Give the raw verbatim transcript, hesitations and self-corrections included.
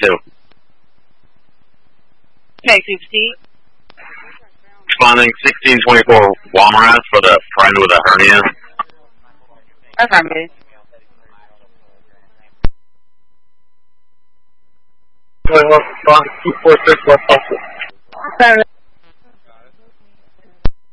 two. Okay, fifty. Responding sixteen twenty-four Walmart for the friend with a hernia. Affirmative. Responding two four six West Hudson. Affirmative.